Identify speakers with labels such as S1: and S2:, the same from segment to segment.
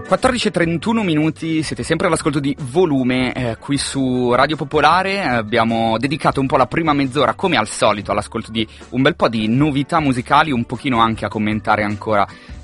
S1: 14:31 minuti, siete sempre all'ascolto di Volume qui su Radio Popolare. Abbiamo dedicato un po' la prima mezz'ora, come al solito, all'ascolto di un bel po' di novità musicali, un pochino anche a commentare ancora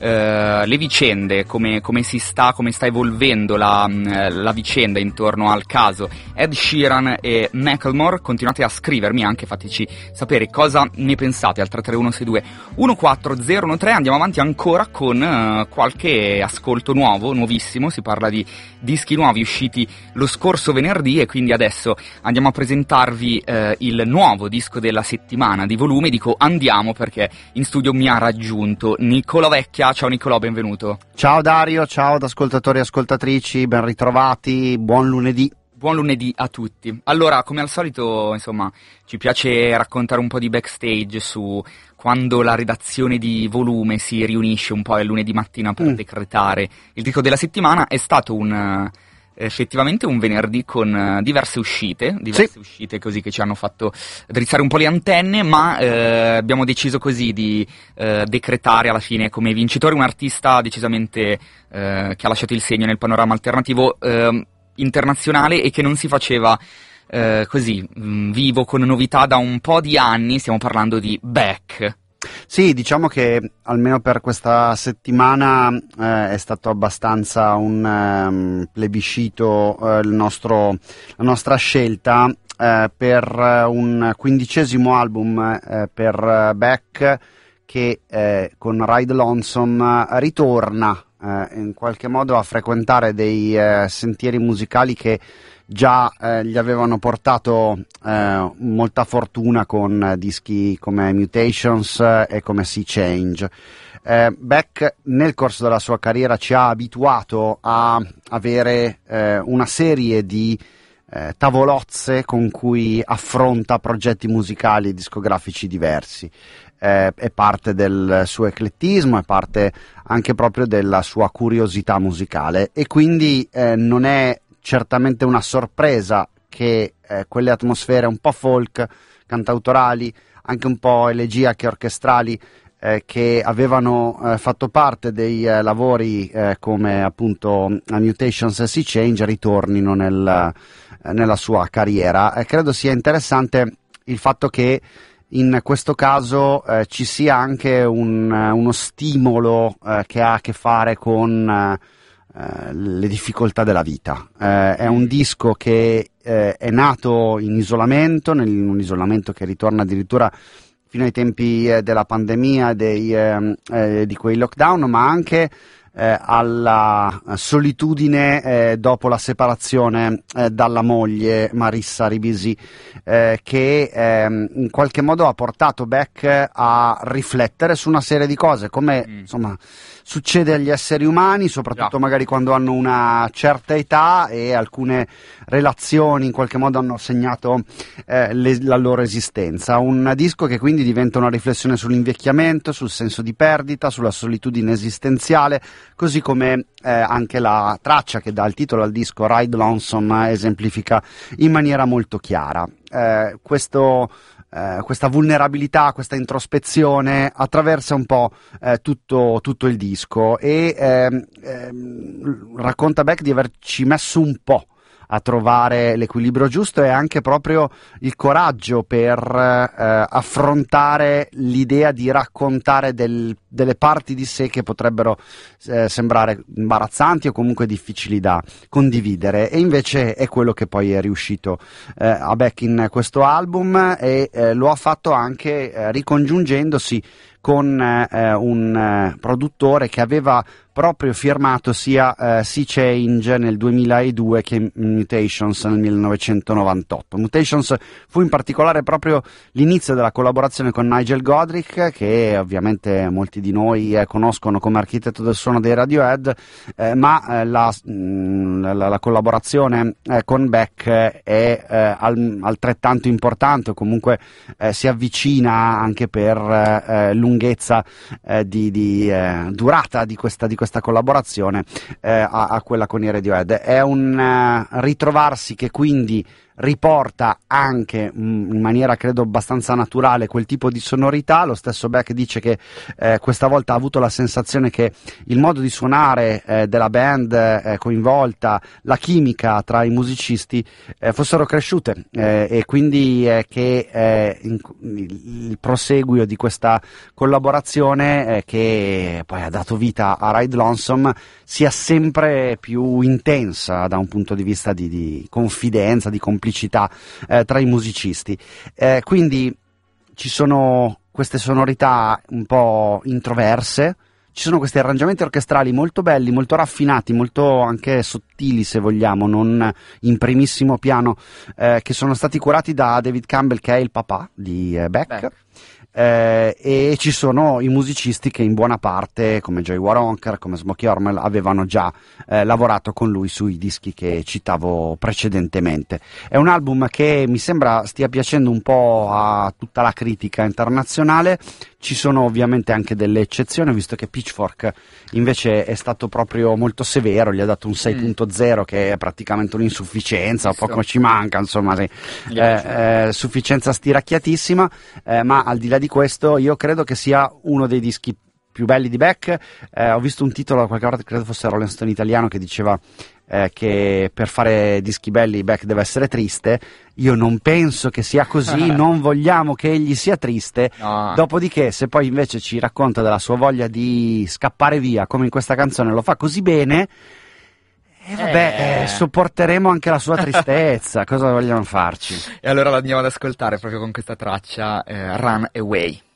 S1: le vicende, come sta evolvendo la vicenda intorno al caso Ed Sheeran e Macklemore. Continuate a scrivermi anche, fateci sapere cosa ne pensate al 33162 14013. Andiamo avanti ancora con qualche ascolto nuovissimo. Si parla di dischi nuovi usciti lo scorso venerdì e quindi adesso andiamo a presentarvi il nuovo disco della settimana di Volume. Dico andiamo perché in studio mi ha raggiunto Niccolò Vecchia. Ciao Niccolò, benvenuto.
S2: Ciao Dario, ciao ad ascoltatori e ascoltatrici, ben ritrovati, buon lunedì.
S1: Buon lunedì a tutti. Allora, come al solito, insomma, ci piace raccontare un po' di backstage su quando la redazione di Volume si riunisce un po' il lunedì mattina per decretare il disco della settimana. È stato effettivamente un venerdì con diverse uscite così che ci hanno fatto drizzare un po' le antenne, ma abbiamo deciso così di decretare alla fine come vincitore un artista decisamente che ha lasciato il segno nel panorama alternativo internazionale e che non si faceva così vivo con novità da un po' di anni. Stiamo parlando di Beck.
S2: Sì, diciamo che almeno per questa settimana è stato abbastanza un plebiscito la nostra scelta per un 15° album per Beck che con Ride Lonesome ritorna in qualche modo a frequentare dei sentieri musicali che già gli avevano portato molta fortuna con dischi come Mutations e come Sea Change. Beck nel corso della sua carriera ci ha abituato a avere una serie di tavolozze con cui affronta progetti musicali e discografici diversi. È parte del suo eclettismo, è parte anche proprio della sua curiosità musicale e quindi non è certamente una sorpresa che quelle atmosfere un po' folk, cantautorali, anche un po' elegiache orchestrali che avevano fatto parte dei lavori come appunto Mutations e Sea Change ritornino nella sua carriera. Credo sia interessante il fatto che in questo caso ci sia anche uno stimolo che ha a che fare con le difficoltà della vita. È un disco che è nato in isolamento, un isolamento che ritorna addirittura fino ai tempi della pandemia, di quei lockdown, ma anche alla solitudine dopo la separazione dalla moglie Marissa Ribisi, che in qualche modo ha portato Beck a riflettere su una serie di cose, come insomma succede agli esseri umani, soprattutto magari quando hanno una certa età e alcune relazioni in qualche modo hanno segnato la loro esistenza. Un disco che quindi diventa una riflessione sull'invecchiamento, sul senso di perdita, sulla solitudine esistenziale, così come anche la traccia che dà il titolo al disco, Ride Lonesome, esemplifica in maniera molto chiara questa vulnerabilità, questa introspezione attraversa un po' tutto il disco e racconta Beck di averci messo un po' a trovare l'equilibrio giusto e anche proprio il coraggio per affrontare l'idea di raccontare delle parti di sé che potrebbero sembrare imbarazzanti o comunque difficili da condividere, e invece è quello che poi è riuscito a Beck in questo album e lo ha fatto anche ricongiungendosi con un produttore che aveva proprio firmato sia Sea Change nel 2002 che Mutations nel 1998. Mutations fu in particolare proprio l'inizio della collaborazione con Nigel Godrich, che ovviamente molti di noi conoscono come architetto del suono dei Radiohead, ma la collaborazione con Beck è altrettanto importante, o comunque si avvicina anche per lunghezza di durata di questa collaborazione a quella con i Radiohead. È un ritrovarsi che quindi riporta anche in maniera credo abbastanza naturale quel tipo di sonorità. Lo stesso Beck dice che questa volta ha avuto la sensazione che il modo di suonare della band coinvolta, la chimica tra i musicisti fossero cresciute, e quindi che il proseguio di questa collaborazione che poi ha dato vita a Ride Lonesome sia sempre più intensa da un punto di vista di confidenza, di complicità tra i musicisti. Quindi ci sono queste sonorità un po' introverse, ci sono questi arrangiamenti orchestrali molto belli, molto raffinati, molto anche sottili se vogliamo, non in primissimo piano, che sono stati curati da David Campbell, che è il papà di Beck. E ci sono i musicisti che in buona parte, come Joey Waronker, come Smokey Hormel, avevano già lavorato con lui sui dischi che citavo precedentemente. È un album che mi sembra stia piacendo un po' a tutta la critica internazionale. Ci sono ovviamente anche delle eccezioni, visto che Pitchfork invece è stato proprio molto severo, gli ha dato un 6.0 che è praticamente un'insufficienza, poco ci manca, insomma, sì. Sufficienza stiracchiatissima, ma al di là di questo io credo che sia uno dei dischi più belli di Beck. Ho visto un titolo qualche volta, credo fosse Rolling Stone italiano, che diceva che per fare dischi belli Beck deve essere triste. Io non penso che sia così, non vogliamo che egli sia triste, no. Dopodiché se poi invece ci racconta della sua voglia di scappare via, come in questa canzone lo fa così bene, sopporteremo anche la sua tristezza. Cosa vogliamo farci?
S1: E allora la andiamo ad ascoltare proprio con questa traccia, Run Away.